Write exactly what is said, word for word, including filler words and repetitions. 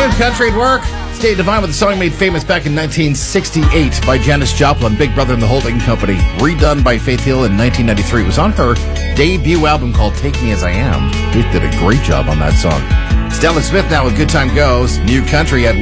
New Country at Work. State Divine with a song made famous back in nineteen sixty-eight by Janis Joplin, Big Brother and the Holding Company, redone by Faith Hill in nineteen ninety-three. It was on her debut album called Take Me As I Am. Faith did a great job on that song. Stella Smith now with Good Time Goes, New Country at Work.